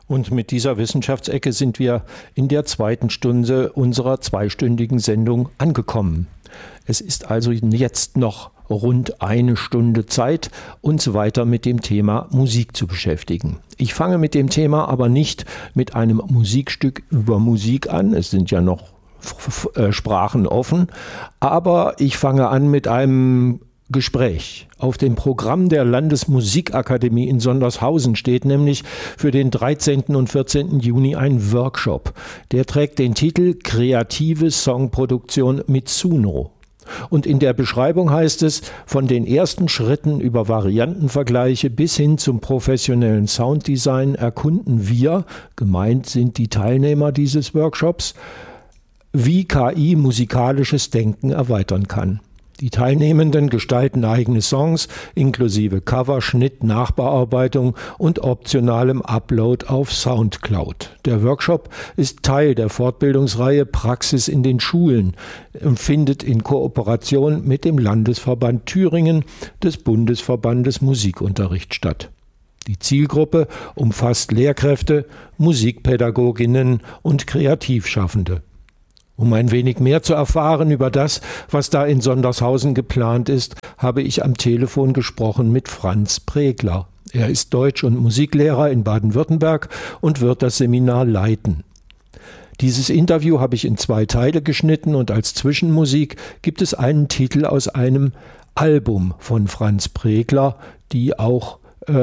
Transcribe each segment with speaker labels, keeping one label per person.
Speaker 1: Und mit dieser Wissenschaftsecke sind wir in der zweiten Stunde unserer zweistündigen Sendung angekommen. Es ist also jetzt noch rund eine Stunde Zeit, uns weiter mit dem Thema Musik zu beschäftigen. Ich fange mit dem Thema aber nicht mit einem Musikstück über Musik an. Es sind ja noch Sprachen offen. Aber ich fange an mit einem Gespräch. Auf dem Programm der Landesmusikakademie in Sondershausen steht nämlich für den 13. und 14. Juni ein Workshop. Der trägt den Titel Kreative Songproduktion mit Suno. Und in der Beschreibung heißt es, von den ersten Schritten über Variantenvergleiche bis hin zum professionellen Sounddesign erkunden wir, gemeint sind die Teilnehmer dieses Workshops, wie KI musikalisches Denken erweitern kann. Die Teilnehmenden gestalten eigene Songs inklusive Cover, Schnitt, Nachbearbeitung und optionalem Upload auf Soundcloud. Der Workshop ist Teil der Fortbildungsreihe Praxis in den Schulen und findet in Kooperation mit dem Landesverband Thüringen des Bundesverbandes Musikunterricht statt. Die Zielgruppe umfasst Lehrkräfte, Musikpädagoginnen und Kreativschaffende. Um ein wenig mehr zu erfahren über das, was da in Sondershausen geplant ist, habe ich am Telefon gesprochen mit Franz Pregler. Er ist Deutsch- und Musiklehrer in Baden-Württemberg und wird das Seminar leiten. Dieses Interview habe ich in 2 Teile geschnitten und als Zwischenmusik gibt es einen Titel aus einem Album von Franz Pregler, die auch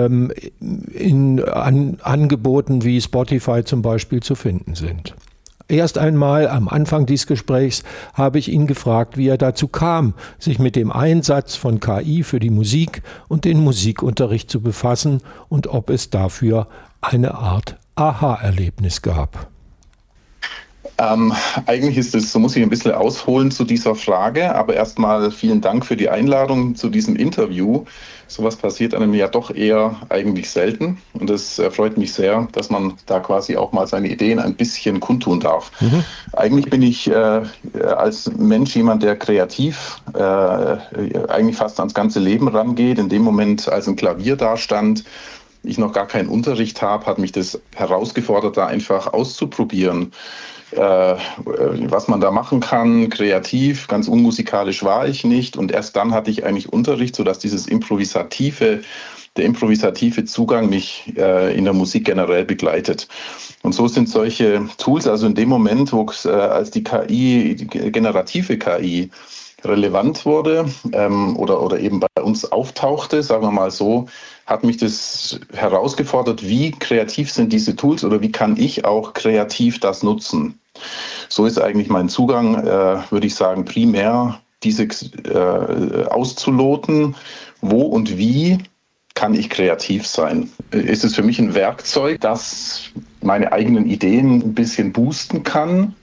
Speaker 1: in Angeboten wie Spotify zum Beispiel zu finden sind. Erst einmal am Anfang dieses Gesprächs habe ich ihn gefragt, wie er dazu kam, sich mit dem Einsatz von KI für die Musik und den Musikunterricht zu befassen und ob es dafür eine Art Aha-Erlebnis gab.
Speaker 2: Eigentlich ist es, so muss ich ein bisschen ausholen zu dieser Frage, aber erstmal vielen Dank für die Einladung zu diesem Interview. Sowas passiert einem ja doch eher eigentlich selten und es freut mich sehr, dass man da quasi auch mal seine Ideen ein bisschen kundtun darf. Eigentlich bin ich als Mensch jemand, der kreativ eigentlich fast ans ganze Leben rangeht. In dem Moment, als ein Klavier da stand, ich noch gar keinen Unterricht habe, hat mich das herausgefordert, da einfach auszuprobieren, was man da machen kann, kreativ. Ganz unmusikalisch war ich nicht und erst dann hatte ich eigentlich Unterricht, sodass der improvisative Zugang mich in der Musik generell begleitet. Und so sind solche Tools, also in dem Moment, als die KI, die generative KI relevant wurde oder eben bei uns auftauchte, sagen wir mal so, hat mich das herausgefordert, wie kreativ sind diese Tools oder wie kann ich auch kreativ das nutzen. So ist eigentlich mein Zugang, würde ich sagen, primär diese auszuloten, wo und wie kann ich kreativ sein. Ist es für mich ein Werkzeug, das meine eigenen Ideen ein bisschen boosten kann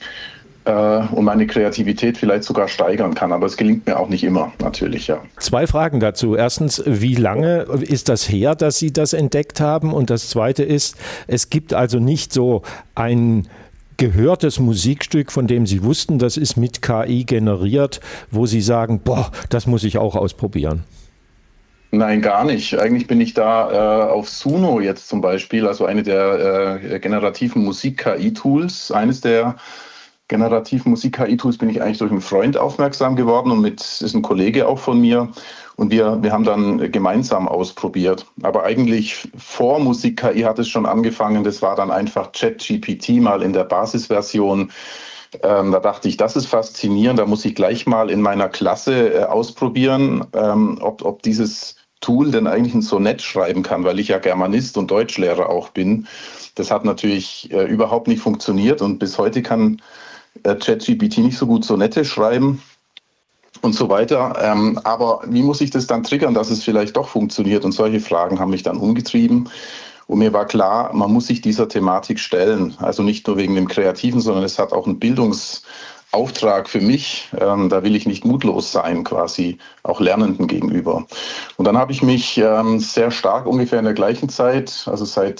Speaker 2: und meine Kreativität vielleicht sogar steigern kann. Aber es gelingt mir auch nicht immer, natürlich, ja.
Speaker 1: 2 Fragen dazu. Erstens, wie lange ist das her, dass Sie das entdeckt haben? Und das Zweite ist, es gibt also nicht so ein gehörtes Musikstück, von dem Sie wussten, das ist mit KI generiert, wo Sie sagen, boah, das muss ich auch ausprobieren.
Speaker 2: Nein, gar nicht. Eigentlich bin ich da auf Suno jetzt zum Beispiel, also eine der generativen Musik-KI-Tools, eines der generativen Musik-KI-Tools bin ich eigentlich durch einen Freund aufmerksam geworden und ist ein Kollege auch von mir und wir haben dann gemeinsam ausprobiert. Aber eigentlich vor Musik-KI hat es schon angefangen, das war dann einfach ChatGPT mal in der Basisversion. Da dachte ich, das ist faszinierend, da muss ich gleich mal in meiner Klasse ausprobieren, ob dieses Tool denn eigentlich ein Sonett schreiben kann, weil ich ja Germanist und Deutschlehrer auch bin. Das hat natürlich überhaupt nicht funktioniert und bis heute kann ChatGPT nicht so gut Sonette schreiben und so weiter. Aber wie muss ich das dann triggern, dass es vielleicht doch funktioniert? Und solche Fragen haben mich dann umgetrieben. Und mir war klar, man muss sich dieser Thematik stellen. Also nicht nur wegen dem Kreativen, sondern es hat auch einen Bildungsauftrag für mich. Da will ich nicht mutlos sein, quasi auch Lernenden gegenüber. Und dann habe ich mich sehr stark ungefähr in der gleichen Zeit, also seit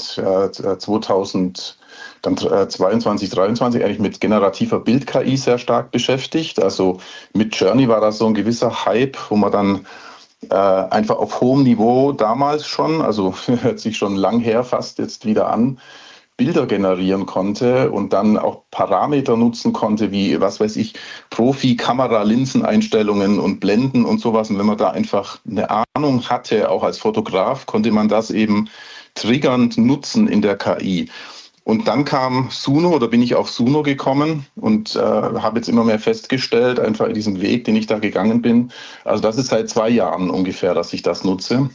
Speaker 2: 2022, 2023 eigentlich mit generativer Bild-KI sehr stark beschäftigt. Also mit Journey war das so ein gewisser Hype, wo man dann einfach auf hohem Niveau damals schon, also hört sich schon lang her fast jetzt wieder an, Bilder generieren konnte und dann auch Parameter nutzen konnte, wie, was weiß ich, Profi-Kamera-Linseneinstellungen und Blenden und sowas. Und wenn man da einfach eine Ahnung hatte, auch als Fotograf, konnte man das eben triggernd nutzen in der KI. Und dann kam Suno, oder bin ich auf Suno gekommen und habe jetzt immer mehr festgestellt, einfach in diesem Weg, den ich da gegangen bin. Also das ist seit 2 Jahren ungefähr, dass ich das nutze.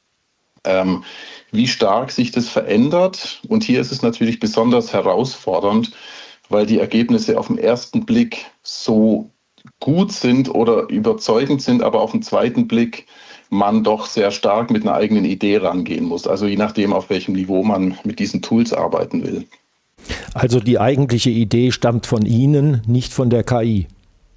Speaker 2: Wie stark sich das verändert. Und hier ist es natürlich besonders herausfordernd, weil die Ergebnisse auf den ersten Blick so gut sind oder überzeugend sind, aber auf den zweiten Blick man doch sehr stark mit einer eigenen Idee rangehen muss. Also je nachdem, auf welchem Niveau man mit diesen Tools arbeiten will.
Speaker 1: Also die eigentliche Idee stammt von Ihnen, nicht von der KI.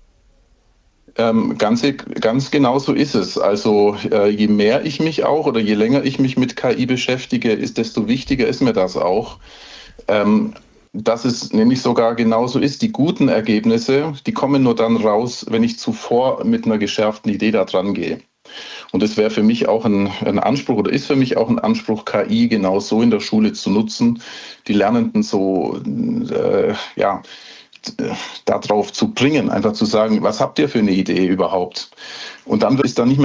Speaker 2: Ganz genau so ist es. Also je mehr ich mich auch oder je länger ich mich mit KI beschäftige, desto wichtiger ist mir das auch. Dass es nämlich sogar genauso ist. Die guten Ergebnisse, die kommen nur dann raus, wenn ich zuvor mit einer geschärften Idee da dran gehe. Und es wäre für mich auch ein Anspruch oder ist für mich auch ein Anspruch, KI genau so in der Schule zu nutzen, die Lernenden so darauf zu bringen, einfach zu sagen, was habt ihr für eine Idee überhaupt? Und dann ist da nicht mehr